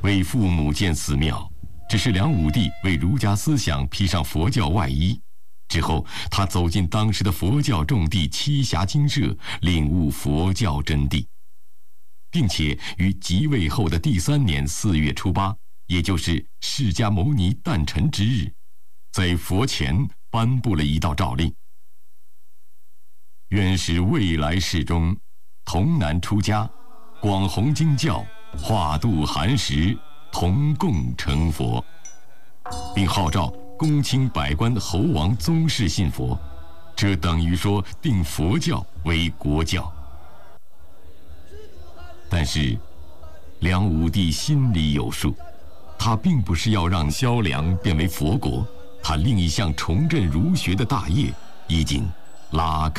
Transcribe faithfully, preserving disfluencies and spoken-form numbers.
为父母建寺庙，只是梁武帝为儒家思想披上佛教外衣。之后，他走进当时的佛教重地栖霞精舍，领悟佛教真谛，并且于即位后的第三年四月初八，也就是释迦牟尼诞辰之日，在佛前颁布了一道诏令：愿使未来世中，童男出家，广弘经教，化度寒食，同共成佛，并号召公卿百官侯王宗室信佛，这等于说定佛教为国教。但是，梁武帝心里有数，他并不是要让萧梁变为佛国，他另一项重振儒学的大业已经拉开